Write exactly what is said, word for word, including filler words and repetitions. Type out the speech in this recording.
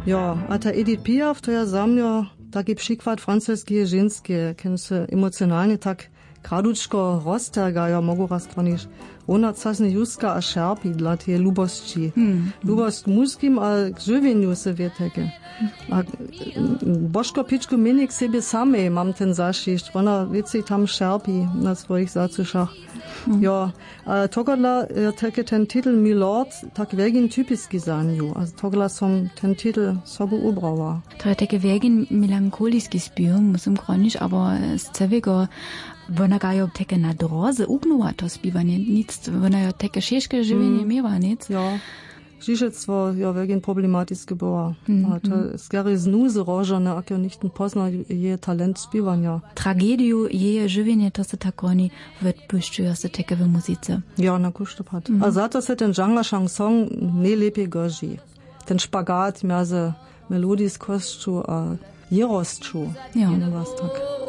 Ja, a ta Edith Piaf, to ja za mnie taki przykład francuskie żenskie, kiedy się emocjonalnie tak kraduczko roztergają, mogą raz kwanić. Ona czasnie juska a szerpi dla tej lubości. Mm. Lubost muskim, a k żywieniu se wieteke. A bożko piczku mieni k sobie samej mam ten zaszyść. Ona wiecie tam szerpi na swoich zacuszach. Mm. Ja, a togodla teke ten titel Milord tak wegin typiski zanju. A togodla som ten titel sobu ubrała. To je teke wegin melancholiski spiel, musím chronisch, aber z cewego Wona ga jo teke na droze ugnuła to spiwanie, nic, wona jo teke ciężkie żywienie mm. miała, nic? Ja, Žižectwo jo wegin problematiske była. Mm. A to skary znuzy rożone, jak jo nicht pozna je talent spiwania. Tragediu je żywienie to se tak oni wypuszczują se teke w muzyce. Ja, na kusztopat. Mm. A za to se ten genre chanson nie lepiej gorzy. Ten szpagat między melodijskością a jerostczą. Ja. Was tak.